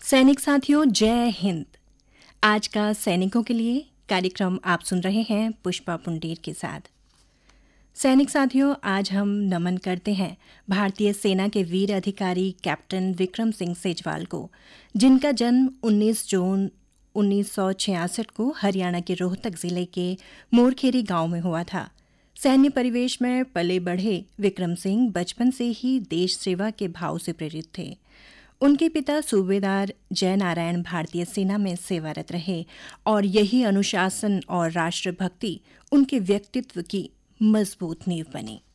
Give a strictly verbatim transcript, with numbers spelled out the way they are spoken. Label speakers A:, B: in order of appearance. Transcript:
A: सैनिक साथियों, जय हिंद। आज का सैनिकों के लिए कार्यक्रम आप सुन रहे हैं पुष्पा पुंडेर के साथ। सैनिक साथियों, आज हम नमन करते हैं भारतीय सेना के वीर अधिकारी कैप्टन विक्रम सिंह सेजवाल को, जिनका जन्म उन्नीस जून उन्नीस सौ छियासठ को हरियाणा के रोहतक जिले के मोरखेरी गांव में हुआ था। सैन्य परिवेश में पले बढ़े विक्रम सिंह बचपन से ही देश सेवा के भाव से प्रेरित थे। उनके पिता सूबेदार जयनारायण भारतीय सेना में सेवारत रहे और यही अनुशासन और राष्ट्रभक्ति उनके व्यक्तित्व की मजबूत नींव बनी।